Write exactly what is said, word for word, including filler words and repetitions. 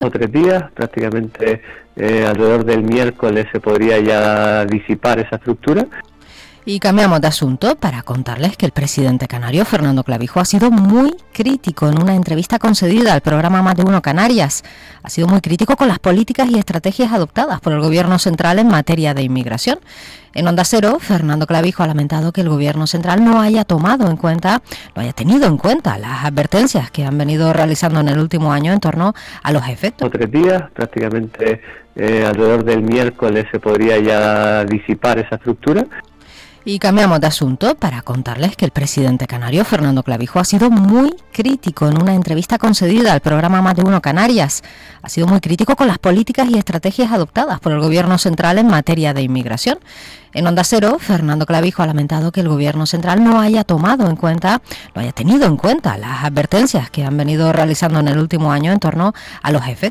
o tres días, prácticamente eh, alrededor del miércoles se podría ya disipar esa estructura. Y cambiamos de asunto para contarles que el presidente canario, Fernando Clavijo, ha sido muy crítico en una entrevista concedida al programa Más de Uno Canarias. Ha sido muy crítico con las políticas y estrategias adoptadas por el Gobierno central en materia de inmigración. En Onda Cero, Fernando Clavijo ha lamentado que el Gobierno central no haya tomado en cuenta, no haya tenido en cuenta las advertencias que han venido realizando en el último año en torno a los efectos. O tres días, prácticamente eh, alrededor del miércoles se podría ya disipar esa estructura. Y cambiamos de asunto para contarles que el presidente canario, Fernando Clavijo, ha sido muy crítico en una entrevista concedida al programa Más de Uno Canarias. Ha sido muy crítico con las políticas y estrategias adoptadas por el Gobierno central en materia de inmigración. En Onda Cero, Fernando Clavijo ha lamentado que el Gobierno central no haya tomado en cuenta, no haya tenido en cuenta las advertencias que han venido realizando en el último año en torno a los efectos